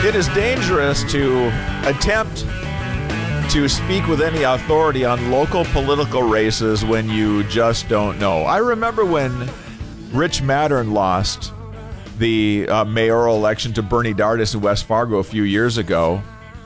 It is dangerous to attempt to speak with any authority on local political races when you just don't know. I remember when Rich Mattern lost the mayoral election to Bernie Dardis in West Fargo a few years ago.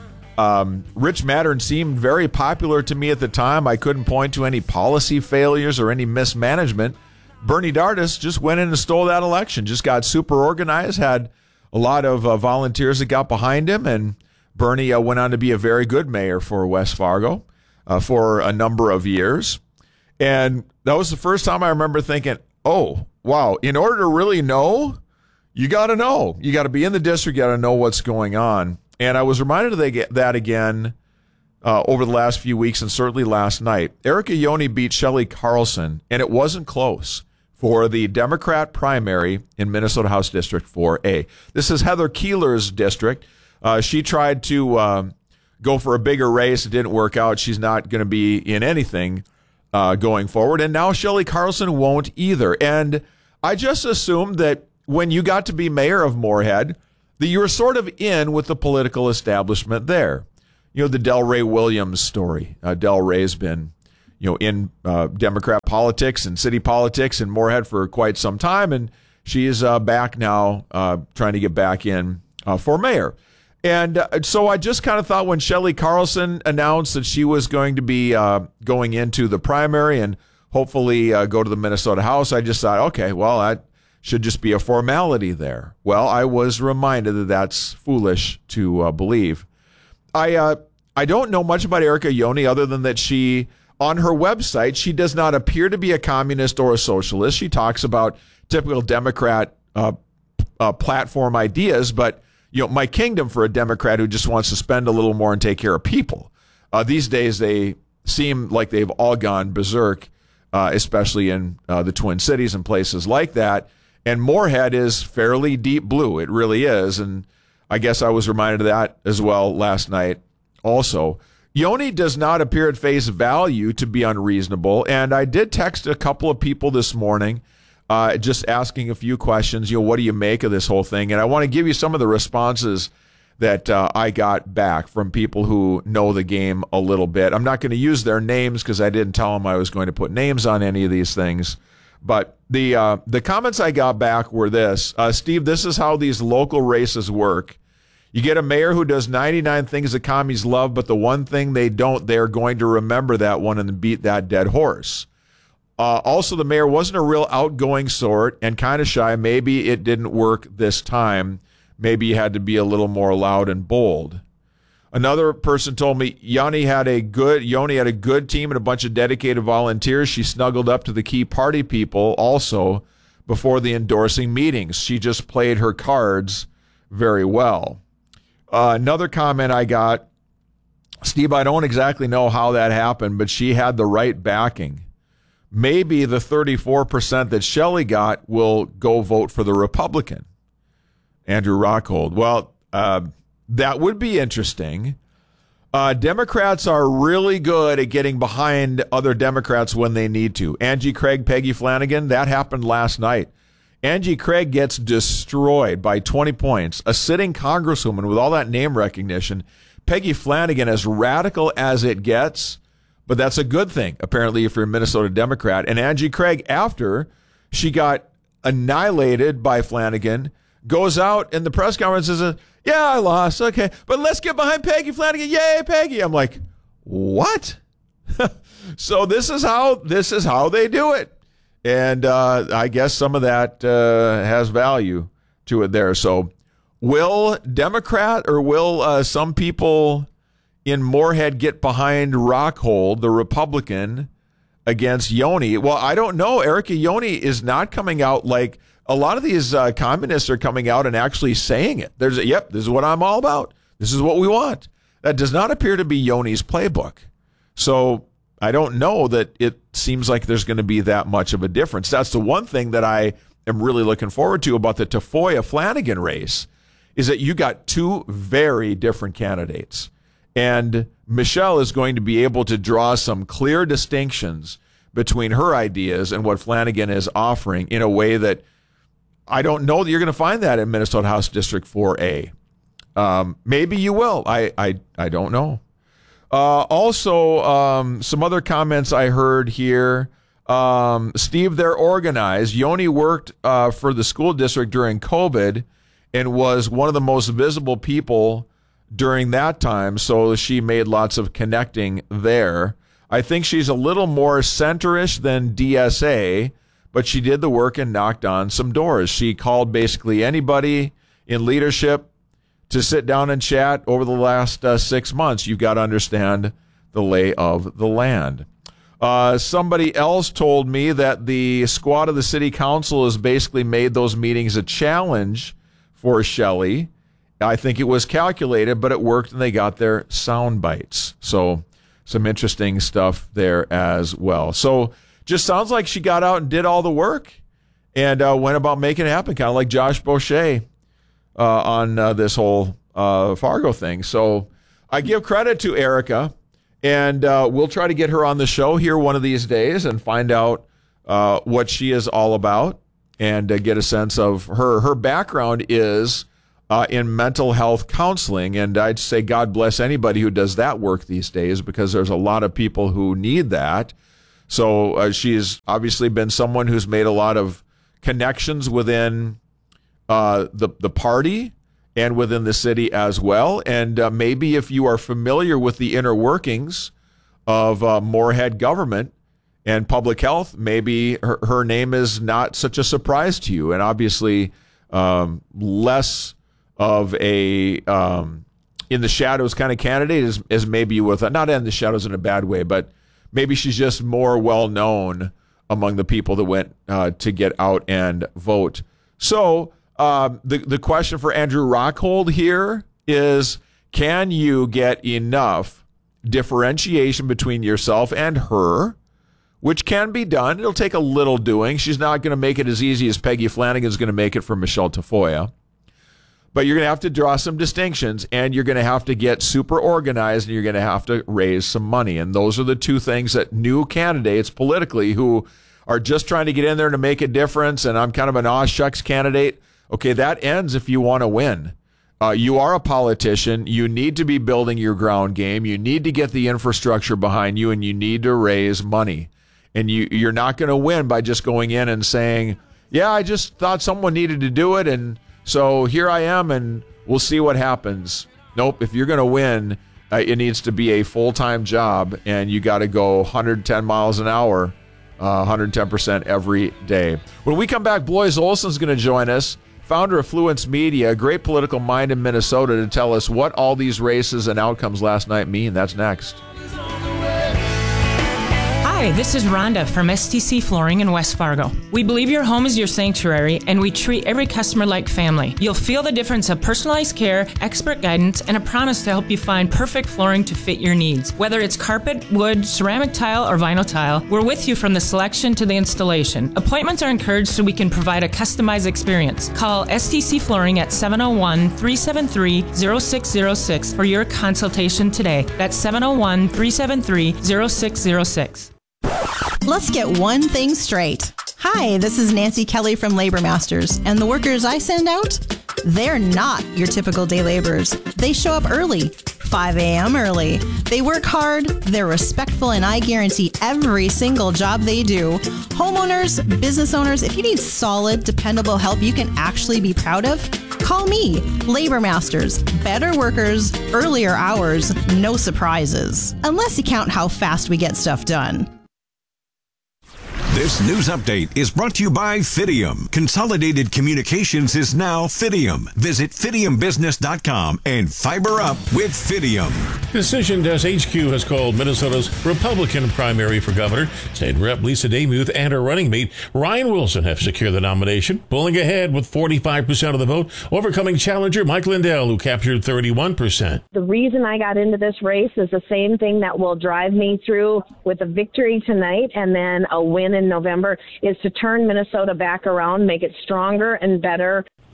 Rich Mattern seemed very popular to me at the time. I couldn't point to any policy failures or any mismanagement. Bernie Dardis just went in and stole that election, just got super organized, had a lot of volunteers that got behind him, and Bernie went on to be a very good mayor for West Fargo for a number of years. And that was the first time I remember thinking, oh, wow, in order to really know, you got to know. You got to be in the district, you got to know what's going on. And I was reminded of that again over the last few weeks and certainly last night. Erica Ione beat Shelley Carlson, and it wasn't close, for the Democrat primary in Minnesota House District 4A. This is Heather Keeler's district. She tried to go for a bigger race. It didn't work out. She's not going to be in anything going forward. And now Shelley Carlson won't either. And I just assumed that when you got to be mayor of Moorhead, that you were sort of in with the political establishment there. You know, the Delray Williams story. Delray's been in Democrat politics and city politics in Moorhead for quite some time, and she is back now trying to get back in for mayor. And so I just kind of thought when Shelley Carlson announced that she was going to be going into the primary and hopefully go to the Minnesota House, I just thought, okay, well, that should just be a formality there. Well, I was reminded that that's foolish to believe. I don't know much about Erica Ione other than that she, on her website, she does not appear to be a communist or a socialist. She talks about typical Democrat platform ideas, but my kingdom for a Democrat who just wants to spend a little more and take care of people. These days, they seem like they've all gone berserk, especially in the Twin Cities and places like that. And Moorhead is fairly deep blue. It really is. And I guess I was reminded of that as well last night also. Ione does not appear at face value to be unreasonable, and I did text a couple of people this morning just asking a few questions. What do you make of this whole thing? And I want to give you some of the responses that I got back from people who know the game a little bit. I'm not going to use their names because I didn't tell them I was going to put names on any of these things. But the comments I got back were this. Steve, this is how these local races work. You get a mayor who does 99 things the commies love, but the one thing they don't, they're going to remember that one and beat that dead horse. Also, the mayor wasn't a real outgoing sort and kind of shy. Maybe it didn't work this time. Maybe you had to be a little more loud and bold. Another person told me Ione had a good team and a bunch of dedicated volunteers. She snuggled up to the key party people also before the endorsing meetings. She just played her cards very well. Another comment I got, Steve, I don't exactly know how that happened, but she had the right backing. Maybe the 34% that Shelley got will go vote for the Republican. Andrew Rockhold. Well, that would be interesting. Democrats are really good at getting behind other Democrats when they need to. Angie Craig, Peggy Flanagan, that happened last night. Angie Craig gets destroyed by 20 points. A sitting congresswoman with all that name recognition. Peggy Flanagan, as radical as it gets, but that's a good thing, apparently, if you're a Minnesota Democrat. And Angie Craig, after she got annihilated by Flanagan, goes out in the press conference and says, yeah, I lost. Okay, but let's get behind Peggy Flanagan. Yay, Peggy. I'm like, what? So this is how they do it. And I guess some of that has value to it there. So will Democrat or will some people in Moorhead get behind Rockhold, the Republican, against Ione? Well, I don't know. Erica Ione is not coming out like a lot of these communists are coming out and actually saying it. This is what I'm all about. This is what we want. That does not appear to be Ione's playbook. So I don't know that it seems like there's going to be that much of a difference. That's the one thing that I am really looking forward to about the Tafoya-Flanagan race is that you got two very different candidates. And Michelle is going to be able to draw some clear distinctions between her ideas and what Flanagan is offering in a way that I don't know that you're going to find that in Minnesota House District 4A. Maybe you will. I don't know. Also, some other comments I heard here. Steve, they're organized. Yoni worked for the school district during COVID and was one of the most visible people during that time, so she made lots of connecting there. I think she's a little more centerish than DSA, but she did the work and knocked on some doors. She called basically anybody in leadership to sit down and chat over the last 6 months. You've got to understand the lay of the land. Somebody else told me that the squad of the city council has basically made those meetings a challenge for Shelley. I think it was calculated, but it worked, and they got their sound bites. So some interesting stuff there as well. So just sounds like she got out and did all the work and went about making it happen, kind of like Josh Boucher on this whole Fargo thing. So I give credit to Erica, and we'll try to get her on the show here one of these days and find out what she is all about and get a sense of her. Her background is in mental health counseling, and I'd say God bless anybody who does that work these days, because there's a lot of people who need that. So she's obviously been someone who's made a lot of connections within the party and within the city as well. And maybe if you are familiar with the inner workings of Moorhead government and public health, maybe her name is not such a surprise to you. And obviously less of a in the shadows kind of candidate as maybe with not in the shadows in a bad way, but maybe she's just more well known among the people that went to get out and vote. So the question for Andrew Rockhold here is, can you get enough differentiation between yourself and her, which can be done. It'll take a little doing. She's not going to make it as easy as Peggy Flanagan's going to make it for Michelle Tafoya. But you're going to have to draw some distinctions, and you're going to have to get super organized, and you're going to have to raise some money. And those are the two things that new candidates politically who are just trying to get in there to make a difference, and I'm kind of an aw shucks candidate. Okay, that ends if you want to win. You are a politician. You need to be building your ground game. You need to get the infrastructure behind you, and you need to raise money. And you're not going to win by just going in and saying, yeah, I just thought someone needed to do it, and so here I am, and we'll see what happens. Nope, if you're going to win, it needs to be a full-time job, and you got to go 110 miles an hour, 110% every day. When we come back, Blois Olson's going to join us, founder of Fluence Media, a great political mind in Minnesota, to tell us what all these races and outcomes last night mean. That's next. Hi, this is Rhonda from STC Flooring in West Fargo. We believe your home is your sanctuary, and we treat every customer like family. You'll feel the difference of personalized care, expert guidance, and a promise to help you find perfect flooring to fit your needs. Whether it's carpet, wood, ceramic tile, or vinyl tile, we're with you from the selection to the installation. Appointments are encouraged so we can provide a customized experience. Call STC Flooring at 701-373-0606 for your consultation today. That's 701-373-0606. Let's get one thing straight. Hi, this is Nancy Kelly from Labor Masters, and the workers I send out, they're not your typical day laborers. They show up early, 5 a.m. early. They work hard, they're respectful, and I guarantee every single job they do. Homeowners, business owners, if you need solid, dependable help you can actually be proud of, call me. Labor Masters. Better workers, earlier hours, no surprises. Unless you count how fast we get stuff done. This news update is brought to you by Fidium. Consolidated Communications is now Fidium. Visit FidiumBusiness.com and fiber up with Fidium. Decision Desk HQ has called Minnesota's Republican primary for governor. State Rep Lisa Demuth and her running mate Ryan Wilson have secured the nomination, pulling ahead with 45% of the vote, overcoming challenger Mike Lindell, who captured 31%. The reason I got into this race is the same thing that will drive me through with a victory tonight and then a win in November, is to turn Minnesota back around, make it stronger and better.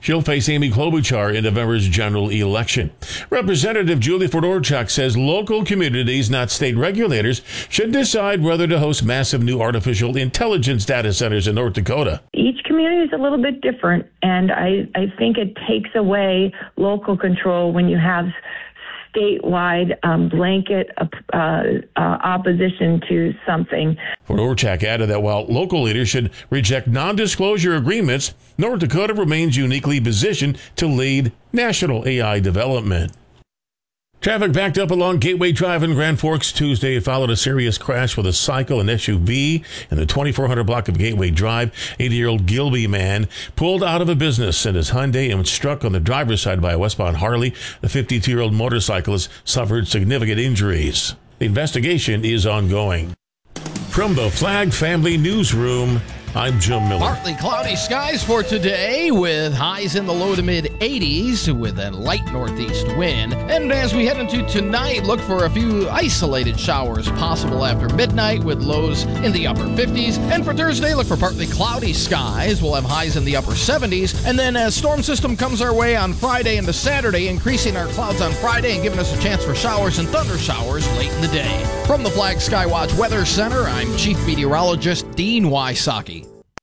She'll face Amy Klobuchar in November's general election. Representative Julie Fedorchak says local communities, not state regulators, should decide whether to host massive new artificial intelligence data centers in North Dakota. Each community is a little bit different, and I think it takes away local control when you have statewide blanket opposition to something. Fedorchak added that while local leaders should reject non-disclosure agreements, North Dakota remains uniquely positioned to lead national AI development. Traffic backed up along Gateway Drive in Grand Forks Tuesday. It followed a serious crash with a cycle and SUV in the 2400 block of Gateway Drive. 80-year-old Gilby man pulled out of a business in his Hyundai and was struck on the driver's side by a westbound Harley. The 52-year-old motorcyclist suffered significant injuries. The investigation is ongoing. From the Flag Family Newsroom, I'm Jim Miller. Partly cloudy skies for today with highs in the low to mid 80s with a light northeast wind. And as we head into tonight, look for a few isolated showers possible after midnight with lows in the upper 50s. And for Thursday, look for partly cloudy skies. We'll have highs in the upper 70s. And then a storm system comes our way on Friday into Saturday, increasing our clouds on Friday and giving us a chance for showers and thunder showers late in the day. From the Flag Skywatch Weather Center, I'm Chief Meteorologist Dean Wysocki.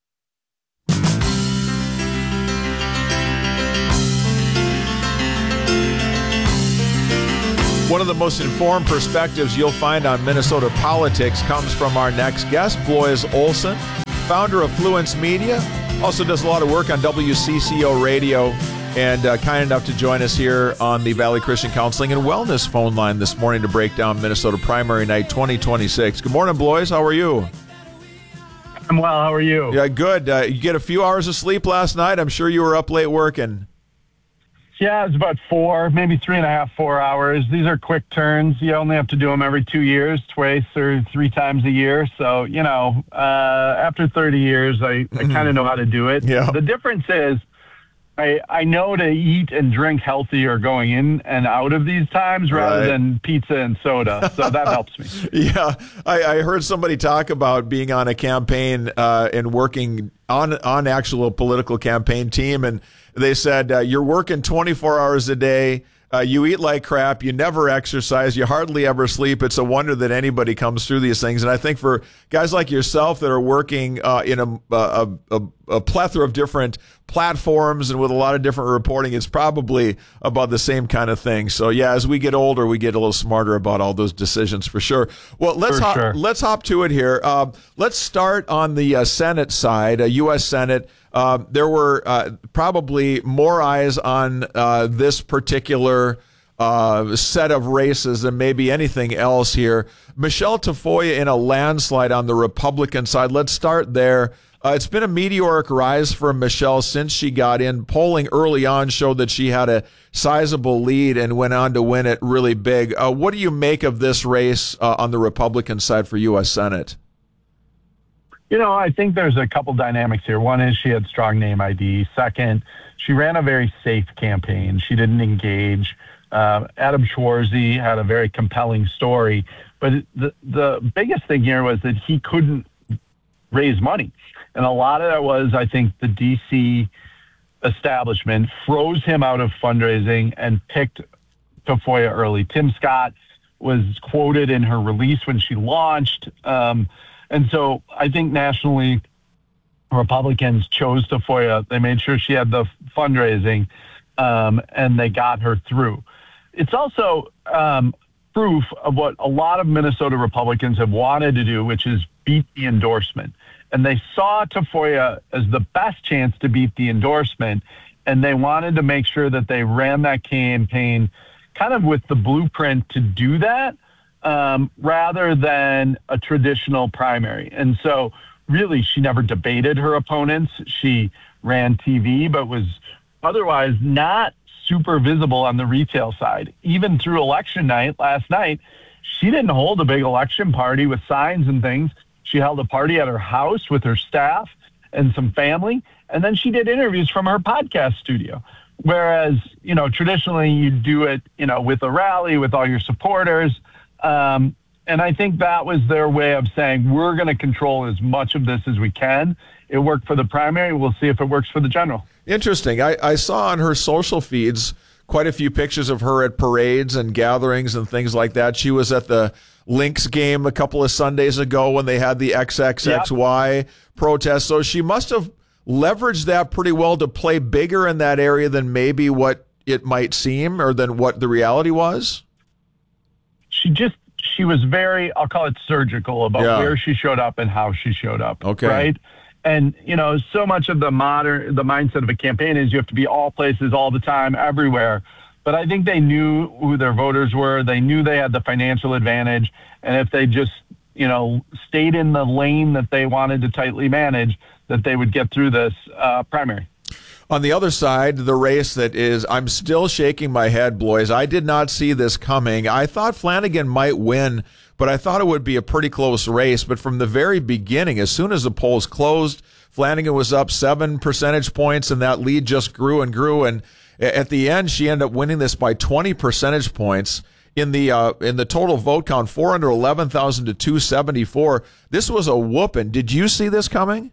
One of the most informed perspectives you'll find on Minnesota politics comes from our next guest, Blois Olson, founder of Fluence Media, also does a lot of work on WCCO Radio, and kind enough to join us here on the Valley Christian Counseling and Wellness phone line this morning to break down Minnesota Primary Night 2026. Good morning, Blois. How are you? I'm well. How are you? Yeah, good. You get a few hours of sleep last night. I'm sure you were up late working. Yeah, it's about 4, maybe 3.5, 4 hours. These are quick turns. You only have to do them every 2 years, twice or 3 times a year. So, after 30 years, I kind of know how to do it. Yeah. The difference is I know to eat and drink healthier going in and out of these times rather than pizza and soda. So that helps me. Yeah. I heard somebody talk about being on a campaign and working on actual political campaign team, and they said, you're working 24 hours a day. You eat like crap. You never exercise. You hardly ever sleep. It's a wonder that anybody comes through these things. And I think for guys like yourself that are working in a plethora of different platforms and with a lot of different reporting, it's probably about the same kind of thing. So, yeah, as we get older, we get a little smarter about all those decisions for sure. Well, let's hop to it here. Let's start on the Senate side, U.S. Senate. There were probably more eyes on this particular set of races than maybe anything else here. Michelle Tafoya in a landslide on the Republican side. Let's start there. It's been a meteoric rise for Michelle since she got in. Polling early on showed that she had a sizable lead and went on to win it really big. What do you make of this race on the Republican side for U.S. Senate? I think there's a couple dynamics here. One is she had strong name ID. Second, she ran a very safe campaign. She didn't engage. Adam Schwarzy had a very compelling story. But the biggest thing here was that he couldn't raise money. And a lot of that was, I think, the D.C. establishment froze him out of fundraising and picked Tafoya early. Tim Scott was quoted in her release when she launched. And so I think nationally, Republicans chose Tafoya. They made sure she had the fundraising, and they got her through. It's also proof of what a lot of Minnesota Republicans have wanted to do, which is beat the endorsement. And they saw Tafoya as the best chance to beat the endorsement, and they wanted to make sure that they ran that campaign kind of with the blueprint to do that. Rather than a traditional primary. And so really she never debated her opponents. She ran TV, but was otherwise not super visible on the retail side. Even through election night last night, she didn't hold a big election party with signs and things. She held a party at her house with her staff and some family. And then she did interviews from her podcast studio. Whereas, traditionally you do it, with a rally with all your supporters. And I think that was their way of saying, we're going to control as much of this as we can. It worked for the primary. We'll see if it works for the general. Interesting. I saw on her social feeds quite a few pictures of her at parades and gatherings and things like that. She was at the Lynx game a couple of Sundays ago when they had the XXXY protest. So she must have leveraged that pretty well to play bigger in that area than maybe what it might seem or than what the reality was. She was very, I'll call it surgical about where she showed up and how she showed up. Okay. Right. And, so much of the mindset of a campaign is you have to be all places all the time, everywhere. But I think they knew who their voters were. They knew they had the financial advantage. And if they just, stayed in the lane that they wanted to tightly manage, that they would get through this primary. On the other side, the race that is, I'm still shaking my head, Blois. I did not see this coming. I thought Flanagan might win, but I thought it would be a pretty close race. But from the very beginning, as soon as the polls closed, Flanagan was up 7 percentage points, and that lead just grew and grew. And at the end, she ended up winning this by 20 percentage points. In the total vote count, 411,000 to 274. This was a whooping. Did you see this coming?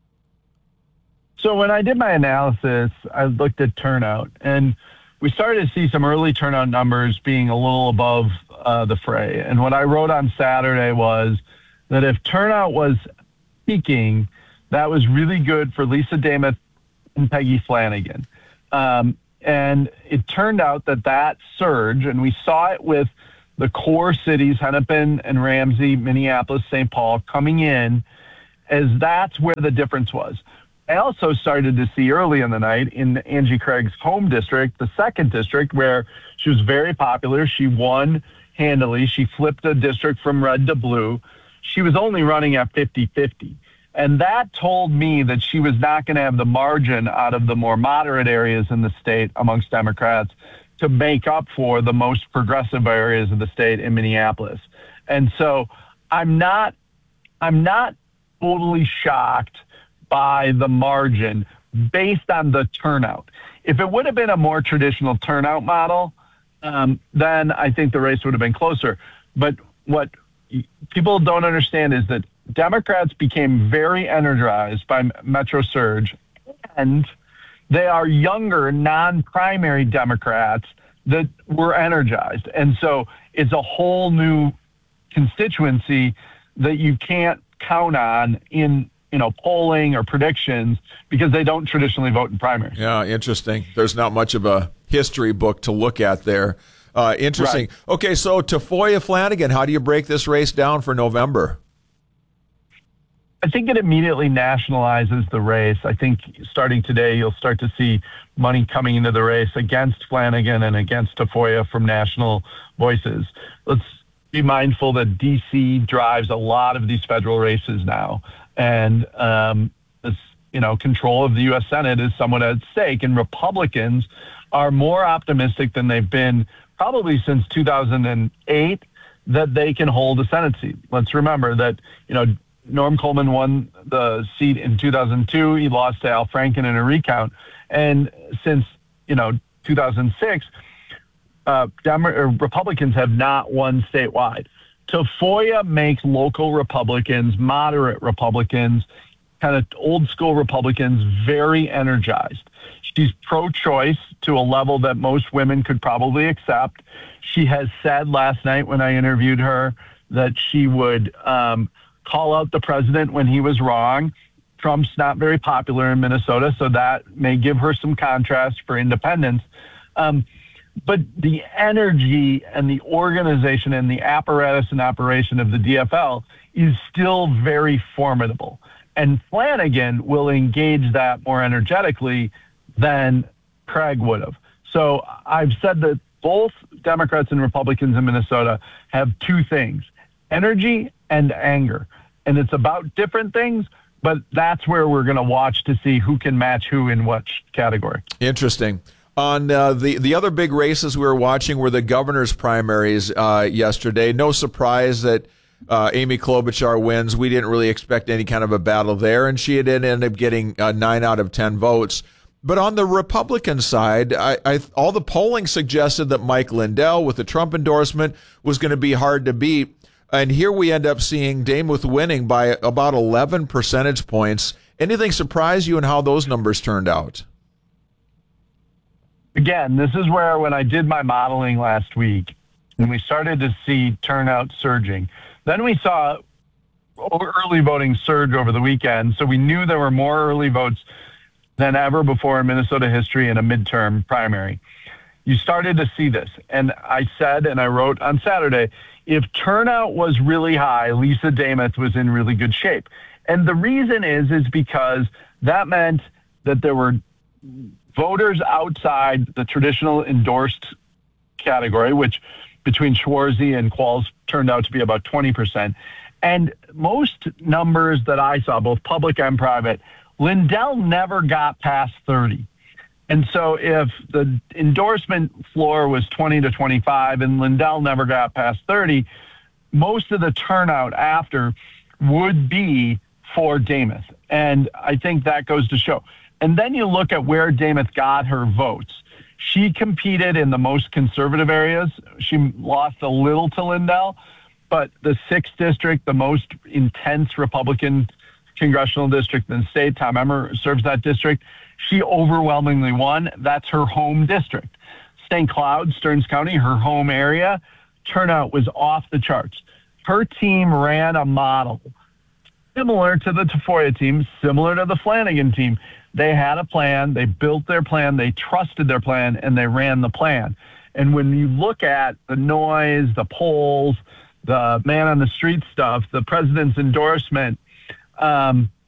So when I did my analysis, I looked at turnout, and we started to see some early turnout numbers being a little above the fray. And what I wrote on Saturday was that if turnout was peaking, that was really good for Lisa Dameth and Peggy Flanagan. And it turned out that surge, and we saw it with the core cities, Hennepin and Ramsey, Minneapolis, St. Paul, coming in, as that's where the difference was. I also started to see early in the night in Angie Craig's home district, the 2nd district, where she was very popular. She won handily. She flipped the district from red to blue. She was only running at 50-50. And that told me that she was not going to have the margin out of the more moderate areas in the state amongst Democrats to make up for the most progressive areas of the state in Minneapolis. And so I'm not totally shocked by the margin based on the turnout. If it would have been a more traditional turnout model, then I think the race would have been closer. But what people don't understand is that Democrats became very energized by Metro Surge, and they are younger, non-primary Democrats that were energized. And so it's a whole new constituency that you can't count on in polling or predictions because they don't traditionally vote in primaries. Yeah, interesting. There's not much of a history book to look at there. Interesting. Right. Okay, so Tafoya Flanagan, how do you break this race down for November? I think it immediately nationalizes the race. I think starting today, you'll start to see money coming into the race against Flanagan and against Tafoya from national voices. Let's be mindful that D.C. drives a lot of these federal races now. And, control of the U.S. Senate is somewhat at stake. And Republicans are more optimistic than they've been probably since 2008 that they can hold a Senate seat. Let's remember that, Norm Coleman won the seat in 2002. He lost to Al Franken in a recount. And since, 2006, Republicans have not won statewide. Tafoya makes local Republicans, moderate Republicans, kind of old school Republicans very energized. She's pro-choice to a level that most women could probably accept. She has said last night when I interviewed her that she would call out the president when he was wrong. Trump's not very popular in Minnesota, so that may give her some contrast for independence. But the energy and the organization and the apparatus and operation of the DFL is still very formidable. And Flanagan will engage that more energetically than Craig would have. So I've said that both Democrats and Republicans in Minnesota have two things, energy and anger. And it's about different things, but that's where we're going to watch to see who can match who in which category. Interesting. On the other big races we were watching were the governor's primaries yesterday. No surprise that Amy Klobuchar wins. We didn't really expect any kind of a battle there, and she had ended up getting 9 out of 10 votes. But on the Republican side, all the polling suggested that Mike Lindell, with the Trump endorsement, was going to be hard to beat. And here we end up seeing Demuth winning by about 11 percentage points. Anything surprise you in how those numbers turned out? Again, this is where when I did my modeling last week and we started to see turnout surging, then we saw early voting surge over the weekend. So we knew there were more early votes than ever before in Minnesota history in a midterm primary. You started to see this. And I said, and I wrote on Saturday, if turnout was really high, Lisa Demuth was in really good shape. And the reason is because that meant that there were voters outside the traditional endorsed category, which between Schwarzy and Qualls turned out to be about 20%. And most numbers that I saw, both public and private, Lindell never got past 30. And so if the endorsement floor was 20 to 25 and Lindell never got past 30, most of the turnout after would be for Demuth. And I think that goes to show. And then you look at where Demuth got her votes. She competed in the most conservative areas. She lost a little to Lindell, but the 6th district, the most intense Republican congressional district in the state, Tom Emmer serves that district, she overwhelmingly won. That's her home district. St. Cloud, Stearns County, her home area, turnout was off the charts. Her team ran a model similar to the Tafoya team, similar to the Flanagan team. They had a plan, they built their plan, they trusted their plan, and they ran the plan. And when you look at the noise, the polls, the man on the street stuff, the president's endorsement,